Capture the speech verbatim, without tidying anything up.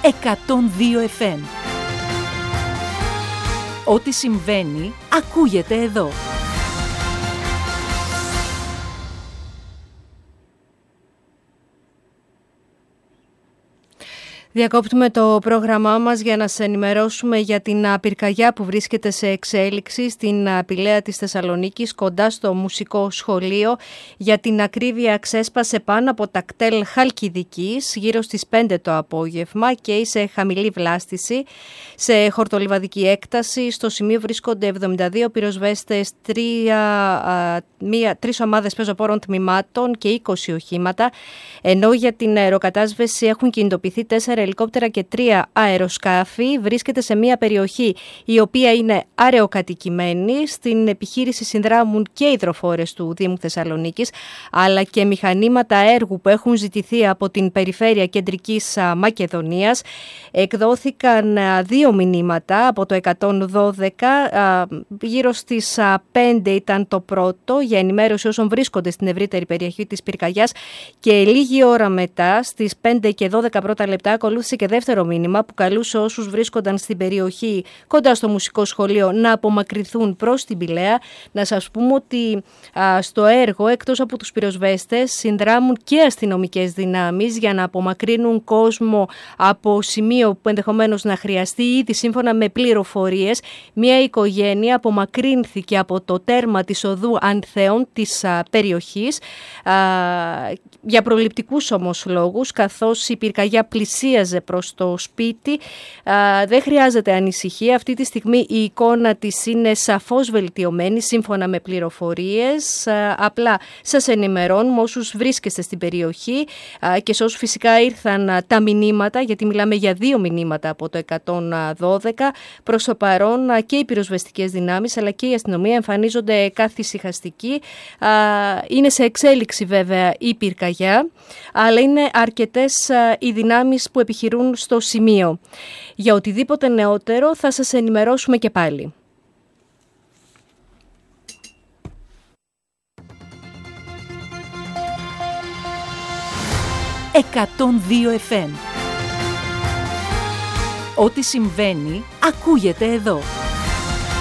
εκατόν δύο εφ εμ. Ό,τι συμβαίνει, ακούγεται εδώ. Διακόπτουμε το πρόγραμμά μας για να σας ενημερώσουμε για την πυρκαγιά που βρίσκεται σε εξέλιξη στην Πηλαία της Θεσσαλονίκης, κοντά στο Μουσικό Σχολείο. Για την ακρίβεια, ξέσπασε πάνω από τα κτέλ Χαλκιδικής γύρω στις πέντε το απόγευμα και σε χαμηλή βλάστηση. Σε χορτολιβαδική έκταση, στο σημείο βρίσκονται εβδομήντα δύο πυροσβέστες, τρία, μία, τρεις ομάδες πεζοπόρων τμήματων και είκοσι οχήματα, ενώ για την αεροκατάσβεση έχουν κινητοποιηθεί τέσσερα ελικόπτερα και τρία αεροσκάφη. Βρίσκεται σε μια περιοχή η οποία είναι αραιοκατοικημένη. Στην επιχείρηση συνδράμουν και υδροφόρες του Δήμου Θεσσαλονίκης, αλλά και μηχανήματα έργου που έχουν ζητηθεί από την Περιφέρεια Κεντρικής Μακεδονίας. Εκδόθηκαν δύο μηνύματα από το εκατόν δώδεκα. Γύρω στις πέντε ήταν το πρώτο, για ενημέρωση όσων βρίσκονται στην ευρύτερη περιοχή της πυρκαγιάς, και λίγη ώρα μετά, στις πέντε και δώδεκα πρώτα λεπτά, ακολούθησε και δεύτερο μήνυμα που καλούσε όσους βρίσκονταν στην περιοχή κοντά στο Μουσικό Σχολείο να απομακρυνθούν προς την Πηλαία. Να σας πούμε ότι α, στο έργο, εκτός από τους πυροσβέστες, συνδράμουν και αστυνομικές δυνάμεις για να απομακρύνουν κόσμο από σημείο που ενδεχομένως να χρειαστεί. Ήδη σύμφωνα με πληροφορίες, μια οικογένεια απομακρύνθηκε από το τέρμα της οδού Ανθέων της α, περιοχής α, για προληπτικούς όμως λόγους, καθώς η πυρκαγιά πλησίαζε προς το σπίτι. Α, δεν χρειάζεται ανησυχία. Αυτή τη στιγμή η εικόνα της είναι σαφώς βελτιωμένη σύμφωνα με πληροφορίες. Α, απλά σας ενημερώνουμε όσους βρίσκεστε στην περιοχή α, και σε όσους φυσικά ήρθαν α, τα μηνύματα, γιατί μιλάμε για δύο μηνύματα από το εκατόν δώδεκα. Προς το παρόν α, και οι πυροσβεστικές δυνάμεις αλλά και η αστυνομία εμφανίζονται καθησυχαστικοί. Α, είναι σε εξέλιξη βέβαια η πυρκαγιά, αλλά είναι αρκετές α, οι δυνάμεις που επιχειρούν στο σημείο. Για οτιδήποτε νεότερο θα σας ενημερώσουμε και πάλι. εκατόν δύο εφ εμ. Ό,τι συμβαίνει, ακούγεται εδώ.